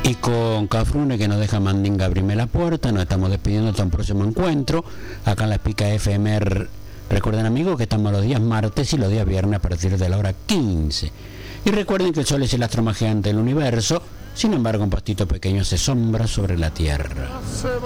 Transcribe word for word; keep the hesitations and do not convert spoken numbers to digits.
Y con Cafrune, que nos deja Mandinga abrirme la puerta, nos estamos despidiendo hasta un próximo encuentro acá en la Espica F M. Recuerden, amigos, que estamos los días martes y los días viernes a partir de la hora quince. Y recuerden que el Sol es el astro más gigante del universo, sin embargo un pastito pequeño hace sombra sobre la Tierra.